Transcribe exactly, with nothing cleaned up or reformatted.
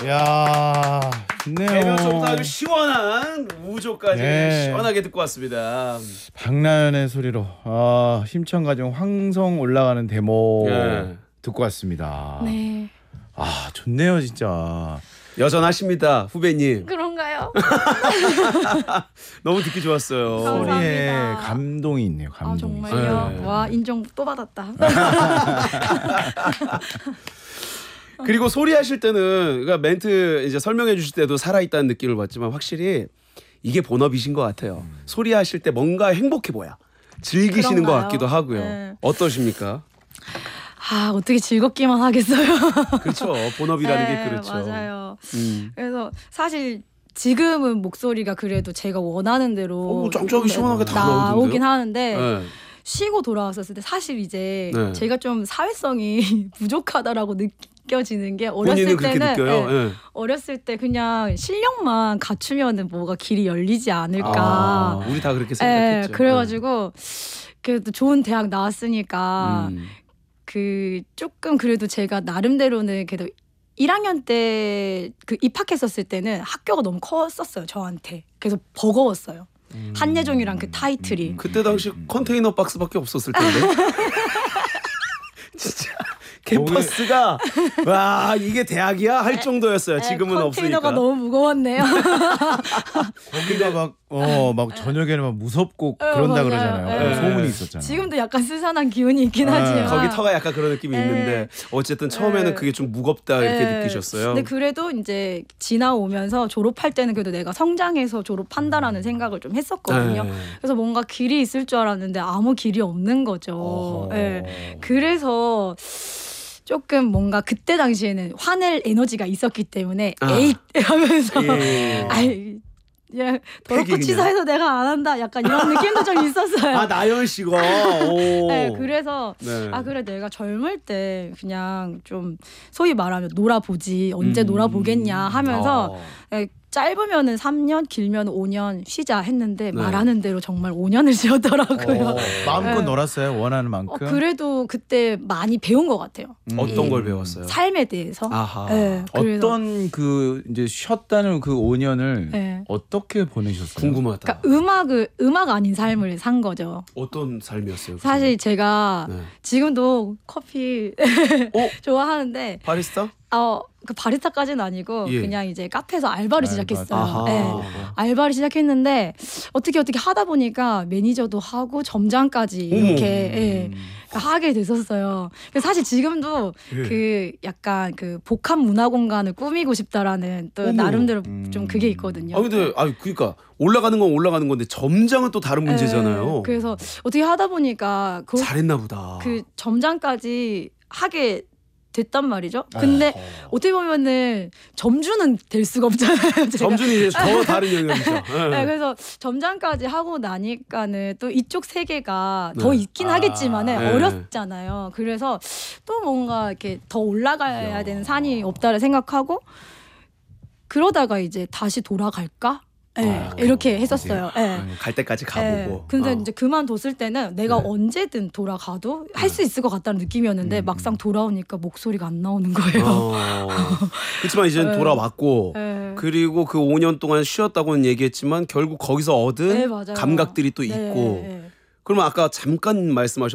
야, 좋네요. 개별적부터 아주 시원한 우조까지 네. 시원하게 듣고 왔습니다. 박나연의 소리로 아, 심청가정 황성 올라가는 데모 네. 듣고 왔습니다. 네. 아, 좋네요 진짜. 여전하십니다, 후배님. 그런가요? 너무 듣기 좋았어요. 감사합니다. 소리에 감동이 있네요. 아 감동이. 정말요? 네. 와 인정 또 받았다. 그리고 소리 하실 때는 그러니까 멘트 이제 설명해 주실 때도 살아있다는 느낌을 받지만 확실히 이게 본업이신 것 같아요. 음. 소리 하실 때 뭔가 행복해 보여. 즐기시는 것 그런가요? 같기도 하고요. 네. 어떠십니까? 아 어떻게 즐겁기만 하겠어요. 그렇죠. 본업이라는 네, 게 그렇죠. 맞아요. 음. 그래서 사실 지금은 목소리가 그래도 제가 원하는 대로 어, 짱짱이 시원하게 다 나오긴 나오던데요? 하는데 네. 쉬고 돌아왔었을 때 사실 이제 네. 제가 좀 사회성이 부족하다라고 느껴지는 게 어렸을 본인은 그렇게 때는 느껴요? 네, 네. 어렸을 때 그냥 실력만 갖추면은 뭐가 길이 열리지 않을까. 아, 우리 다 그렇게 예, 생각했죠. 그래가지고 그래도 좋은 대학 나왔으니까 음. 그 조금 그래도 제가 나름대로는 그래도 일 학년 때 그 입학했었을 때는 학교가 너무 컸었어요 저한테. 그래서 버거웠어요. 음. 한예종이랑 그 타이틀이. 음. 그때 당시 컨테이너 박스밖에 없었을 텐데. 진짜 캠퍼스가 와 이게 대학이야 할 정도였어요. 지금은 에, 없으니까. 컨테이너가 너무 무거웠네요. 거기가 막 어 막 저녁에는 막 무섭고 어, 그런다 맞아요. 그러잖아요. 네. 소문이 있었잖아요. 지금도 약간 스산한 기운이 있긴 아, 하지만 거기 터가 약간 그런 느낌이 에. 있는데 어쨌든 처음에는 에. 그게 좀 무겁다 이렇게 네. 느끼셨어요. 근데 그래도 이제 지나오면서 졸업할 때는 그래도 내가 성장해서 졸업한다라는 생각을 좀 했었거든요. 네. 그래서 뭔가 길이 있을 줄 알았는데 아무 길이 없는 거죠. 어허. 네. 그래서 조금 뭔가 그때 당시에는 화낼 에너지가 있었기 때문에 아. 에잇 하면서 예. 아이 야, 더럽고 그냥. 치사해서 내가 안 한다 약간 이런 느낌도 좀 있었어요. 아 나연 씨가. 오. 네, 그래서 네. 아 그래 내가 젊을 때 그냥 좀 소위 말하면 놀아보지 언제 음. 놀아보겠냐 하면서 어. 예, 짧으면은 삼 년 길면 오 년 쉬자 했는데 네. 말하는 대로 정말 오 년을 쉬었더라고요. 어. 마음껏 네. 놀았어요. 원하는 어, 만큼. 그래도 그때 많이 배운 것 같아요. 음. 어떤 이 걸 배웠어요? 삶에 대해서. 아하. 네, 그래서 어떤 그 이제 쉬었다는 그 오 년을 네. 어떻게 보내셨어요? 궁금하다. 그러니까 음악을 음악 아닌 삶을 산 거죠. 어떤 삶이었어요? 그 사실 제가 네. 지금도 커피 어? 좋아하는데 바리스타? 어, 그 바리스타까지는 아니고 예. 그냥 이제 카페에서 알바를 알바. 시작했어요. 아하. 네. 알바를 시작했는데 어떻게 어떻게 하다 보니까 매니저도 하고 점장까지 어머. 이렇게 예, 하게 됐었어요. 그래서 사실 지금도 예. 그 약간 그 복합 문화 공간을 꾸미고 싶다라는 또 어머. 나름대로 음. 좀 그게 있거든요. 아 근데 아 그러니까 올라가는 건 올라가는 건데 점장은 또 다른 문제잖아요. 예, 그래서 어떻게 하다 보니까 그, 잘했나 보다. 그 점장까지 하게 됐단 말이죠. 근데 어. 어떻게 보면은 점주는 될 수가 없잖아요. 제가. 점준이 이제 더 다른 영역이죠. 예. 네, 그래서 점장까지 하고 나니까는 또 이쪽 세계가 더 네. 있긴 아, 하겠지만은 네. 어렵잖아요. 그래서 또 뭔가 이렇게 더 올라가야 야. 되는 산이 없다를 생각하고 그러다가 이제 다시 돌아갈까? 네, 아, 이렇게 했었어요. 네. 갈 때까지 네. 가보고. 근데 어. 이제 그만뒀을 때는 내가 네. 언제든 돌아가도 할 수 있을 것 같다는 느낌이었는데 음. 막상 돌아오니까 목소리가 안 나오는 거예요. 어. 그렇지만 이제 네. 돌아왔고 네. 그리고 그 오 년 동안 쉬었다고는 얘기했지만 결국 거기서 얻은 네, 맞아요. 감각들이 또 네, 있고 네. 그러면 아까 잠깐 말씀하셨